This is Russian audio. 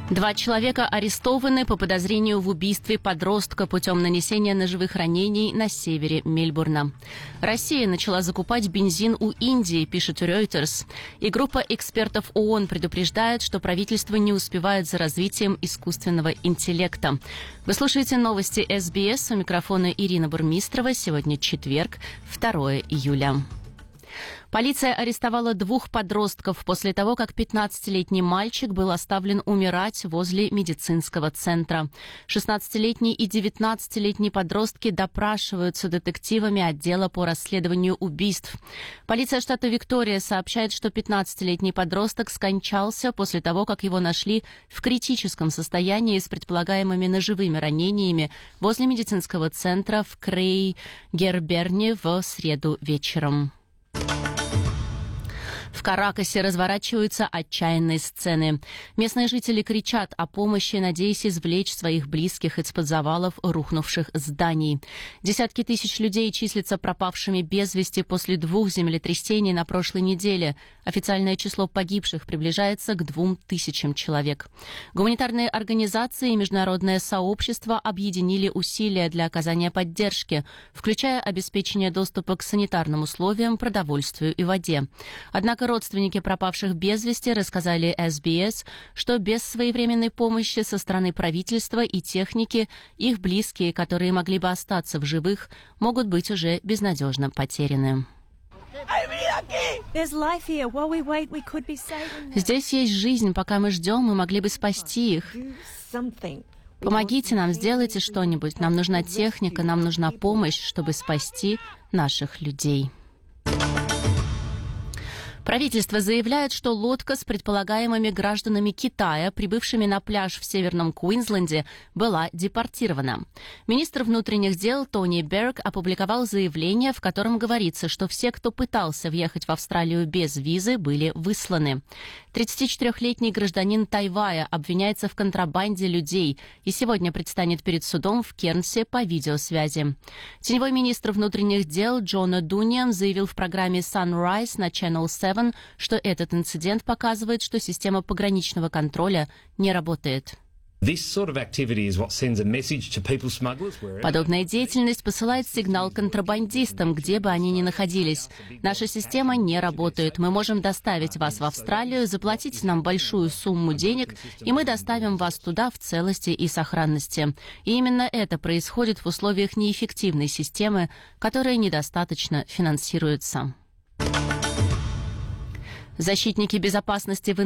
Два человека арестованы по подозрению в убийстве подростка путем нанесения ножевых ранений на севере Мельбурна. Россия начала закупать бензин у Индии, пишет Reuters. И группа экспертов ООН предупреждает, что правительство не успевает за развитием искусственного интеллекта. Вы слушаете новости СБС. У микрофона Ирина Бурмистрова. Сегодня четверг, 2 июля. Полиция арестовала двух подростков после того, как 15-летний мальчик был оставлен умирать возле медицинского центра. 16-летний и 19-летний подростки допрашиваются детективами отдела по расследованию убийств. Полиция штата Виктория сообщает, что 15-летний подросток скончался после того, как его нашли в критическом состоянии с предполагаемыми ножевыми ранениями возле медицинского центра в Крейгерберне в среду вечером. В Каракасе разворачиваются отчаянные сцены. Местные жители кричат о помощи, надеясь извлечь своих близких из-под завалов рухнувших зданий. Десятки тысяч людей числятся пропавшими без вести после 2 землетрясений на прошлой неделе. Официальное число погибших приближается к 2000 человек. Гуманитарные организации и международное сообщество объединили усилия для оказания поддержки, включая обеспечение доступа к санитарным условиям, продовольствию и воде. Однако родственники пропавших без вести рассказали СБС, что без своевременной помощи со стороны правительства и техники их близкие, которые могли бы остаться в живых, могут быть уже безнадежно потеряны. Здесь есть жизнь, пока мы ждем, мы могли бы спасти их. Помогите нам, сделайте что-нибудь. Нам нужна техника, нам нужна помощь, чтобы спасти наших людей. Правительство заявляет, что лодка с предполагаемыми гражданами Китая, прибывшими на пляж в Северном Квинсленде, была депортирована. Министр внутренних дел Тони Берг опубликовал заявление, в котором говорится, что все, кто пытался въехать в Австралию без визы, были высланы. 34-летний гражданин Тайвая обвиняется в контрабанде людей и сегодня предстанет перед судом в Кернсе по видеосвязи. Теневой министр внутренних дел Джон О'Дуниан заявил в программе Sunrise на Channel 7, что этот инцидент показывает, что система пограничного контроля не работает. Подобная деятельность посылает сигнал контрабандистам, где бы они ни находились. Наша система не работает. Мы можем доставить вас в Австралию, заплатить нам большую сумму денег, и мы доставим вас туда в целости и сохранности. И именно это происходит в условиях неэффективной системы, которая недостаточно финансируется. Защитники безопасности в